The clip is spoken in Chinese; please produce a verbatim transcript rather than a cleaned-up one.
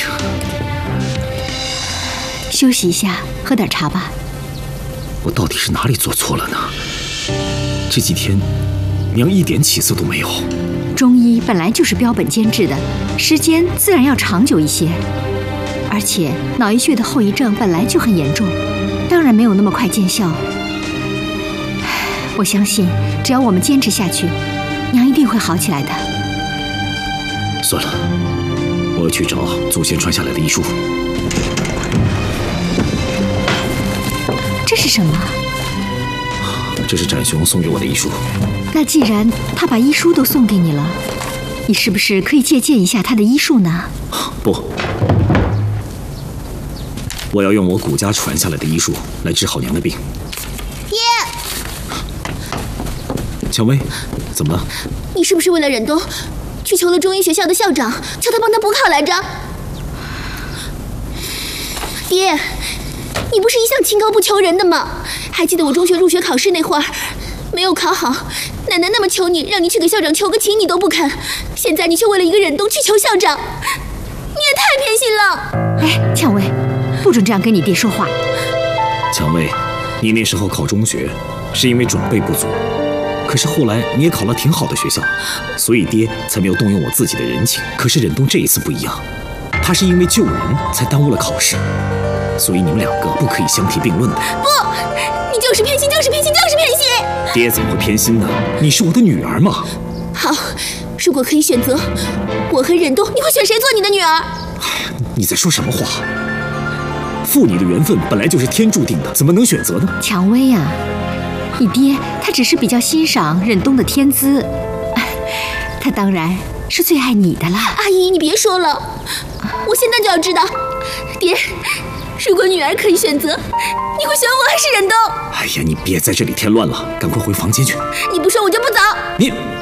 休息一下，喝点茶吧。 我到底是哪里做错了呢？这几天，娘一点起色都没有。 中医本来就是标本兼治的，时间自然要长久一些。而且脑溢血的后遗症本来就很严重，当然没有那么快见效。我相信，只要我们坚持下去，娘一定会好起来的。 算了，我要去找祖先传下来的医书。 这是什么？ 这是展雄送给我的医书。 那既然他把医书都送给你了，你是不是可以借鉴一下他的医术呢？ 不，我要用我古家传下来的医术来治好娘的病。 爹， 蔷薇，怎么了？ 你是不是为了忍冬去求了中医学校的校长，求他帮他补考来着？爹，你不是一向清高不求人的吗？还记得我中学入学考试那会儿，没有考好，奶奶那么求你，让你去给校长求个情，你都不肯。现在你却为了一个忍冬去求校长，你也太偏心了。 哎，蔷薇，不准这样跟你爹说话。 蔷薇，你那时候考中学是因为准备不足，可是后来你也考了挺好的学校，所以爹才没有动用我自己的人情。可是忍冬这一次不一样，他是因为救人才耽误了考试，所以你们两个不可以相提并论的。 不，你就是偏心，就是偏心，就是偏心！ 爹怎么会偏心呢？你是我的女儿嘛。 好，如果可以选择，我和忍冬，你会选谁做你的女儿？ 哎，你在说什么话？父女的缘分本来就是天注定的，怎么能选择呢？ 蔷薇呀、啊，你爹他只是比较欣赏忍冬的天资，他当然是最爱你的啦。 阿姨，你别说了，我现在就要知道，爹，如果女儿可以选择，你会选我还是忍冬？ 哎呀，你别在这里添乱了，赶快回房间去。 你不说我就不走。 你。